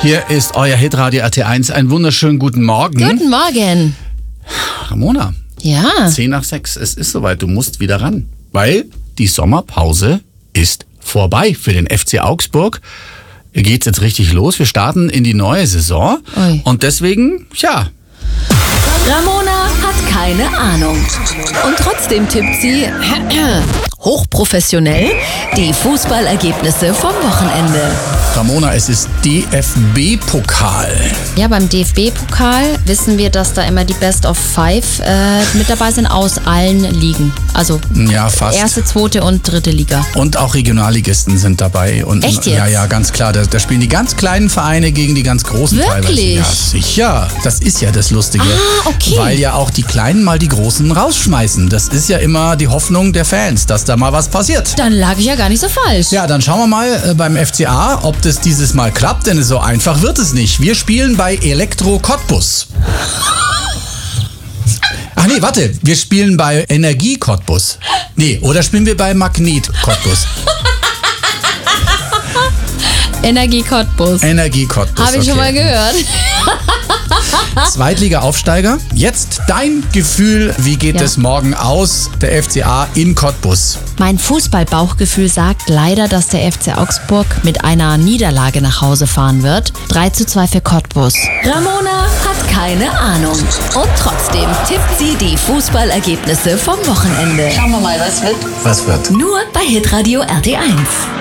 Hier ist euer Hitradio RT1. Einen wunderschönen guten Morgen. Guten Morgen. Ramona. Ja. 10 nach 6. Es ist soweit. Du musst wieder ran. Weil die Sommerpause ist vorbei für den FC Augsburg. Geht's jetzt richtig los. Wir starten in die neue Saison. Ui. Und deswegen, Ramona hat keine Ahnung. Und trotzdem tippt sie hochprofessionell die Fußballergebnisse vom Wochenende. Ramona, es ist DFB-Pokal. Ja, beim DFB-Pokal wissen wir, dass da immer die Best of Five mit dabei sind aus allen Ligen. Also Ja, fast. erste, zweite und dritte Liga. Und auch Regionalligisten sind dabei. Und Echt jetzt? Ja, ganz klar. Da spielen die ganz kleinen Vereine gegen die ganz großen teilweise. Wirklich? Ja, sicher. Das ist ja das Lustige. Ah, okay. Weil ja auch die Kleinen mal die Großen rausschmeißen. Das ist ja immer die Hoffnung der Fans, dass da mal was passiert. Dann lag ich ja gar nicht so falsch. Ja, dann schauen wir mal beim FCA, ob das dieses Mal klappt, denn so einfach wird es nicht. Wir spielen bei Elektro Cottbus. Ach nee, warte, wir spielen bei Energie Cottbus. Nee, oder spielen wir bei Magnet Cottbus? Energie Cottbus. Energie Cottbus. Habe ich schon mal gehört. Zweitliga-Aufsteiger. Jetzt dein Gefühl, wie geht Ja. es morgen aus, der FCA in Cottbus? Mein Fußballbauchgefühl sagt leider, dass der FC Augsburg mit einer Niederlage nach Hause fahren wird. 3:2 für Cottbus. Ramona hat keine Ahnung. Und trotzdem tippt sie die Fußballergebnisse vom Wochenende. Schauen wir mal, was wird. Was wird? Nur bei Hitradio RT1.